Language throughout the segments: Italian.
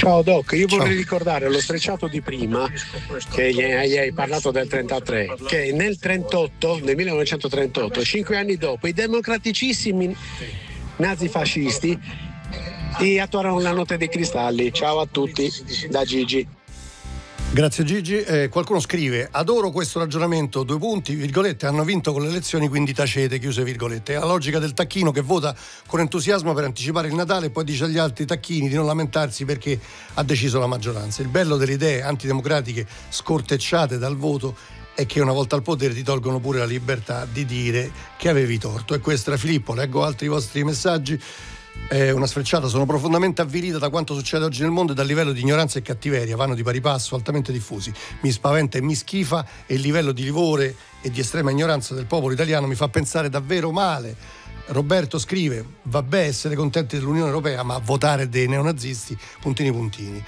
Ciao Doc, io Ciao. vorrei ricordare allo strecciato di prima, che gli hai parlato del 33, che nel 38, nel 1938, 5 anni dopo, i democraticissimi nazifascisti attuarono la notte dei cristalli. Ciao a tutti, da Gigi. Grazie Gigi. Qualcuno scrive: adoro questo ragionamento, due punti, virgolette, hanno vinto con le elezioni quindi tacete, chiuse virgolette. È la logica del tacchino che vota con entusiasmo per anticipare il Natale e poi dice agli altri tacchini di non lamentarsi perché ha deciso la maggioranza. Il bello delle idee antidemocratiche scortecciate dal voto è che una volta al potere ti tolgono pure la libertà di dire che avevi torto. E questo era Filippo. Leggo altri vostri messaggi. Una sfrecciata: sono profondamente avvilita da quanto succede oggi nel mondo e dal livello di ignoranza e cattiveria, vanno di pari passo, altamente diffusi. Mi spaventa e mi schifa, e il livello di livore e di estrema ignoranza del popolo italiano mi fa pensare davvero male. Roberto scrive: vabbè essere contenti dell'Unione Europea, ma votare dei neonazisti, puntini puntini.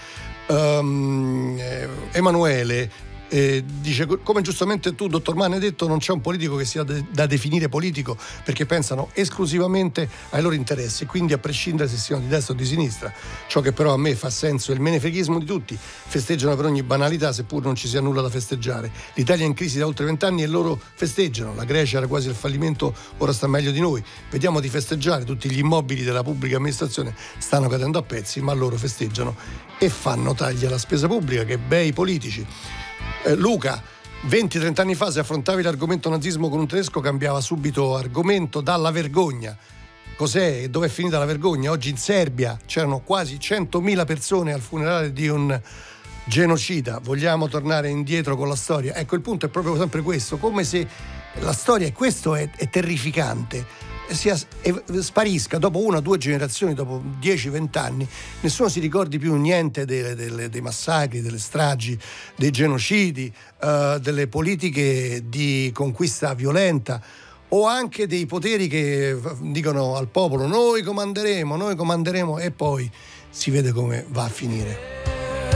Emanuele dice: come giustamente tu, dottor Mane, hai detto, non c'è un politico che sia da definire politico, perché pensano esclusivamente ai loro interessi, quindi a prescindere se siano di destra o di sinistra. Ciò che però a me fa senso è il menefreghismo di tutti, festeggiano per ogni banalità seppur non ci sia nulla da festeggiare. L'Italia è in crisi da oltre 20 anni e loro festeggiano, la Grecia era quasi al fallimento, ora sta meglio di noi, vediamo di festeggiare, tutti gli immobili della pubblica amministrazione stanno cadendo a pezzi, ma loro festeggiano e fanno tagli alla spesa pubblica. Che bei politici. Luca: 20-30 anni fa se affrontavi l'argomento nazismo con un tedesco cambiava subito argomento dalla vergogna. Cos'è e dove è finita la vergogna? Oggi in Serbia c'erano quasi 100.000 persone al funerale di un genocida. Vogliamo tornare indietro con la storia? Ecco, il punto è proprio sempre questo, come se la storia, e questo è terrificante, sparisca dopo una o due generazioni, dopo 10-20 anni, nessuno si ricordi più niente dei massacri, delle stragi, dei genocidi, delle politiche di conquista violenta, o anche dei poteri che dicono al popolo noi comanderemo, e poi si vede come va a finire.